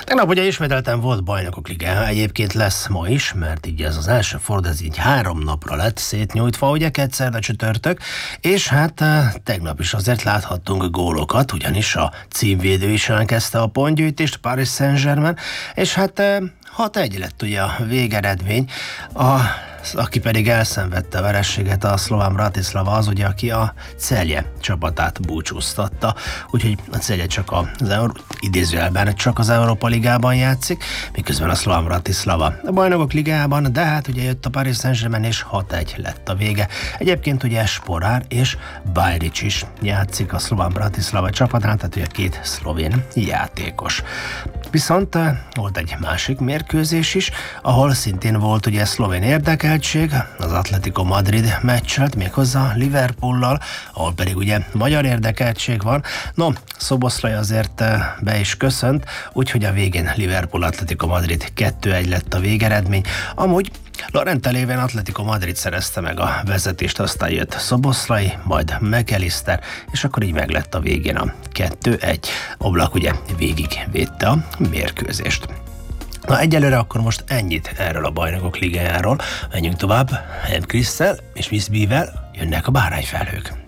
Tegnap ugye ismételten volt Bajnokok Ligája, egyébként lesz ma is, mert így ez az első forduló, ez így 3 napra lett szétnyújtva, ugye kedszerde csütörtök, és hát tegnap is azért láthattunk gólokat, ugyanis a címvédő is elkezdte a pontgyűjtést, Paris Saint-Germain, és hát 6-1 lett ugye a végeredmény, aki pedig elszenvedte a vereséget, a Slovan Bratislava, az ugye, aki a Celje csapatát búcsúztatta, úgyhogy a Celje csak idézőjelben csak az Európa Ligában játszik, miközben a Slovan Bratislava a Bajnokok Ligájában, de hát ugye jött a Paris Saint-Germain, és 6-1 lett a vége. Egyébként ugye Sporár és Bajrić is játszik a Slovan Bratislava csapatán, tehát ugye 2 szlovén játékos. Viszont volt egy másik mérkőzés is, ahol szintén volt ugye szlovén érdekeltség, az Atletico Madrid meccselt, méghozzá Liverpoollal, ahol pedig ugye magyar érdekeltség van. No, Szoboszlai azért be is köszönt, úgyhogy a végén Liverpool Atletico Madrid 2-1 lett a végeredmény. Amúgy Lorente lévén Atletico Madrid szerezte meg a vezetést, aztán jött Szoboszlai, majd McAllister, és akkor így meg lett a végén a 2-1. Oblak ugye végig védte a mérkőzést. Na, egyelőre akkor most ennyit erről a Bajnokok Ligájáról. Menjünk tovább, Hem Krisztel és Miss B-vel jönnek a bárányfelhők.